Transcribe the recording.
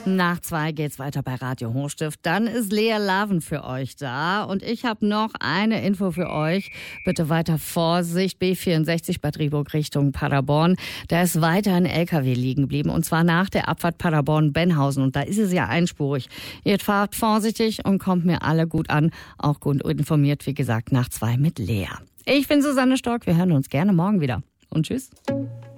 Nach 2 geht's weiter bei Radio Hochstift. Dann ist Lea Laven für euch da. Und ich habe noch eine Info für euch. Bitte weiter Vorsicht. B64 Bad Rieburg Richtung Paderborn. Da ist weiter ein LKW liegen geblieben. Und zwar nach der Abfahrt Paderborn-Benhausen. Und da ist es ja einspurig. Ihr fahrt vorsichtig und kommt mir alle gut an. Auch gut informiert, wie gesagt, nach 2 mit Lea. Ich bin Susanne Stork. Wir hören uns gerne morgen wieder. Und tschüss.